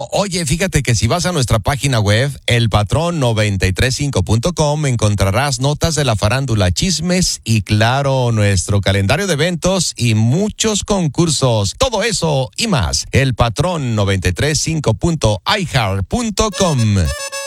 Oye, fíjate que si vas a nuestra página web, elpatrón935.com, encontrarás notas de la farándula, chismes y, claro, nuestro calendario de eventos y muchos concursos. Todo eso y más. Elpatrón935.iheart.com.